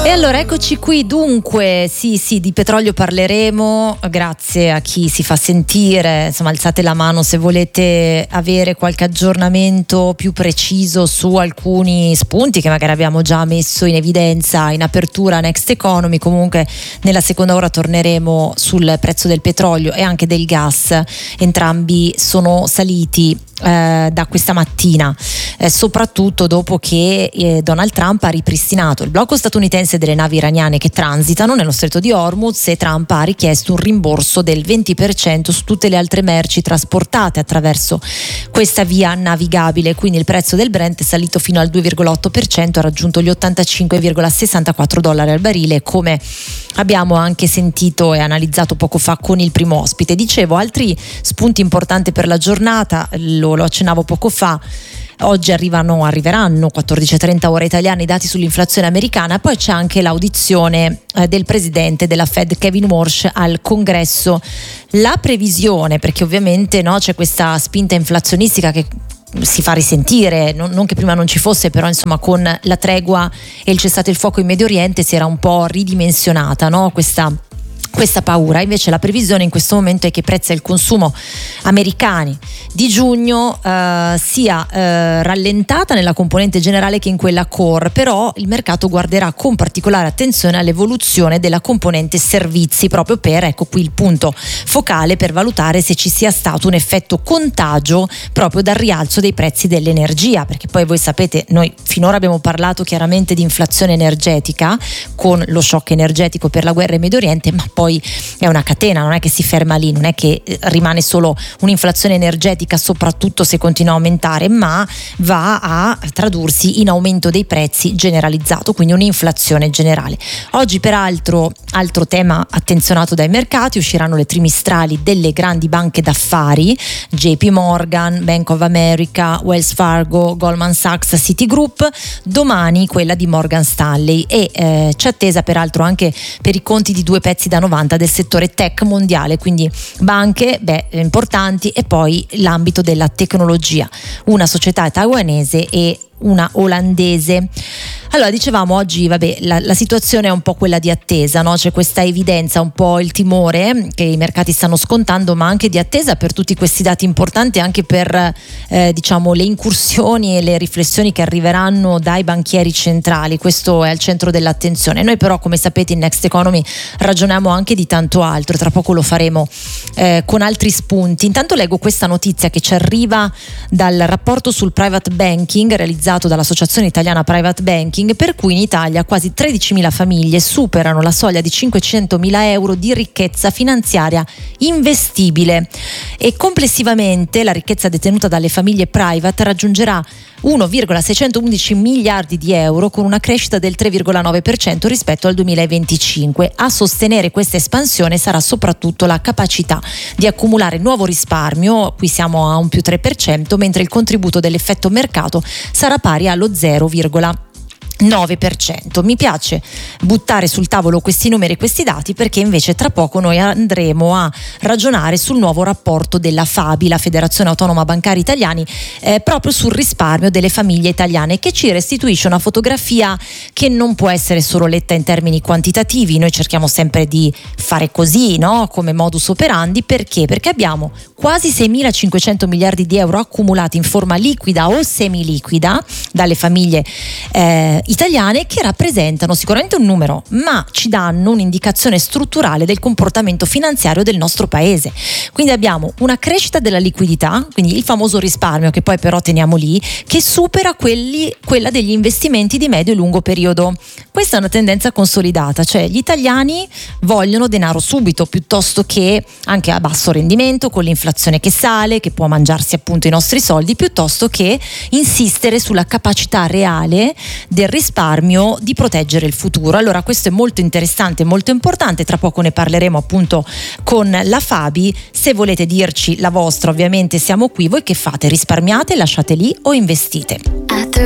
E allora eccoci qui, dunque sì, di petrolio parleremo, grazie a chi si fa sentire, insomma alzate la mano se volete avere qualche aggiornamento più preciso su alcuni spunti che magari abbiamo già messo in evidenza in apertura Next Economy. Comunque nella seconda ora torneremo sul prezzo del petrolio e anche del gas, entrambi sono saliti da questa mattina, soprattutto dopo che Donald Trump ha ripristinato il blocco statunitense delle navi iraniane che transitano nello stretto di Hormuz, e Trump ha richiesto un rimborso del 20% su tutte le altre merci trasportate attraverso questa via navigabile. Quindi il prezzo del Brent è salito fino al 2,8%, ha raggiunto gli $85,64 al barile, come abbiamo anche sentito e analizzato poco fa con il primo ospite. Dicevo, altri spunti importanti per la giornata, lo accennavo poco fa. Oggi arriveranno 14:30 ore italiane i dati sull'inflazione americana, poi c'è anche l'audizione del presidente della Fed Kevin Warsh al Congresso. La previsione, perché ovviamente c'è questa spinta inflazionistica che si fa risentire, non che prima non ci fosse, però insomma con la tregua e il cessate il fuoco in Medio Oriente si era un po' ridimensionata questa paura. Invece la previsione in questo momento è che i prezzi al consumo americani di giugno sia rallentata nella componente generale che in quella core, però il mercato guarderà con particolare attenzione all'evoluzione della componente servizi, proprio per, ecco qui il punto focale, per valutare se ci sia stato un effetto contagio proprio dal rialzo dei prezzi dell'energia, perché poi voi sapete, noi finora abbiamo parlato chiaramente di inflazione energetica con lo shock energetico per la guerra in Medio Oriente, ma poi è una catena, non è che si ferma lì, non è che rimane solo un'inflazione energetica, soprattutto se continua a aumentare, ma va a tradursi in aumento dei prezzi generalizzato, quindi un'inflazione generale. Oggi peraltro, altro tema attenzionato dai mercati, usciranno le trimestrali delle grandi banche d'affari, JP Morgan, Bank of America, Wells Fargo, Goldman Sachs, Citigroup, domani quella di Morgan Stanley, e c'è attesa peraltro anche per i conti di due pezzi da 90 del settore tech mondiale, quindi banche importanti e poi l'ambito della tecnologia, una società taiwanese e una olandese. Allora, dicevamo oggi, la situazione è un po' quella di attesa, c'è questa evidenza, un po' il timore che i mercati stanno scontando, ma anche di attesa per tutti questi dati importanti, anche per le incursioni e le riflessioni che arriveranno dai banchieri centrali. Questo è al centro dell'attenzione. Noi però, come sapete, in Next Economy ragioniamo anche di tanto altro, e tra poco lo faremo con altri spunti. Intanto leggo questa notizia che ci arriva dal rapporto sul private banking realizzato dall'Associazione Italiana Private Banking, per cui in Italia quasi 13.000 famiglie superano la soglia di 500.000 euro di ricchezza finanziaria investibile, e complessivamente la ricchezza detenuta dalle famiglie private raggiungerà 1,611 miliardi di euro, con una crescita del 3,9% rispetto al 2025. A sostenere questa espansione sarà soprattutto la capacità di accumulare nuovo risparmio, qui siamo a un più 3%, mentre il contributo dell'effetto mercato sarà pari allo 0,9%. Mi piace buttare sul tavolo questi numeri e questi dati, perché invece tra poco noi andremo a ragionare sul nuovo rapporto della FABI, la Federazione Autonoma Bancari Italiani, proprio sul risparmio delle famiglie italiane, che ci restituisce una fotografia che non può essere solo letta in termini quantitativi. Noi cerchiamo sempre di fare così, come modus operandi. Perché? Perché abbiamo quasi 6.500 miliardi di euro accumulati in forma liquida o semiliquida dalle famiglie italiane, che rappresentano sicuramente un numero, ma ci danno un'indicazione strutturale del comportamento finanziario del nostro paese. Quindi abbiamo una crescita della liquidità, quindi il famoso risparmio, che poi però teniamo lì, che supera quella degli investimenti di medio e lungo periodo. Questa è una tendenza consolidata, cioè gli italiani vogliono denaro subito, piuttosto che, anche a basso rendimento, con l'inflazione che sale, che può mangiarsi appunto i nostri soldi, piuttosto che insistere sulla capacità reale del risparmio di proteggere il futuro. Allora questo è molto interessante, molto importante. Tra poco ne parleremo appunto con la Fabi. Se volete dirci la vostra, ovviamente siamo qui. Voi che fate? Risparmiate, lasciate lì o investite?